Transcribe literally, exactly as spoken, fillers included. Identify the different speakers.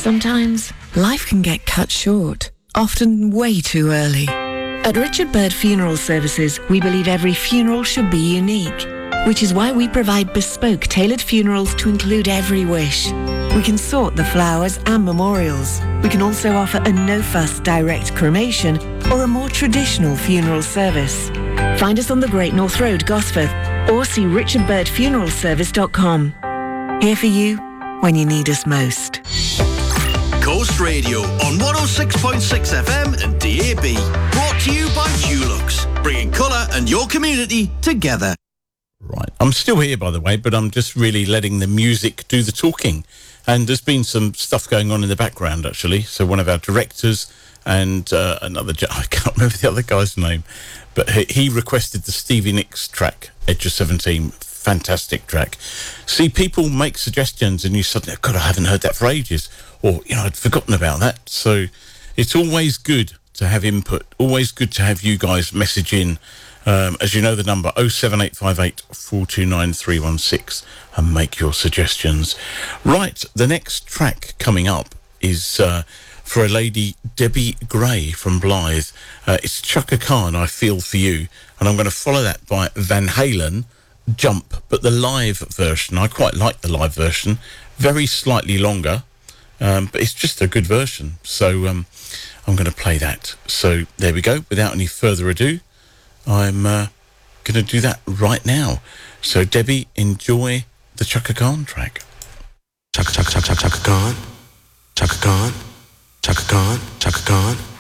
Speaker 1: Sometimes life can get cut short, often way too early. At Richard Bird Funeral Services, we believe every funeral should be unique, which is why we provide bespoke, tailored funerals to include every wish. We can sort the flowers and memorials. We can also offer a no-fuss direct cremation or a more traditional funeral service. Find us on the Great North Road, Gosforth, or see richard bird funeral service dot com. Here for you when you need us most.
Speaker 2: Coast Radio on one oh six point six F M and D A B. Brought to you by Dulux, bringing colour and your community together.
Speaker 3: Right, I'm still here, by the way, but I'm just really letting the music do the talking. And there's been some stuff going on in the background, actually. So one of our directors and uh, another, I can't remember the other guy's name, but he, he requested the Stevie Nicks track, Edge of seventeen. Fantastic track. See, people make suggestions and you suddenly, God, I haven't heard that for ages. Or, you know, I'd forgotten about that. So it's always good to have input, always good to have you guys message in. Um, as you know, the number oh seven eight five eight, four two nine, three one six and make your suggestions. Right, the next track coming up is uh, for a lady, Debbie Gray from Blythe. Uh, it's Chaka Khan, I Feel For You. And I'm going to follow that by Van Halen, Jump, but the live version, I quite like the live version, very slightly longer, um, but it's just a good version. So um, I'm going to play that. So there we go. Without any further ado, I'm uh, going to do that right now. So Debbie, enjoy the Chaka Khan track.
Speaker 4: Chaka Chaka Chaka Chaka Khan, Chaka Khan, Chaka Khan, Chaka Khan.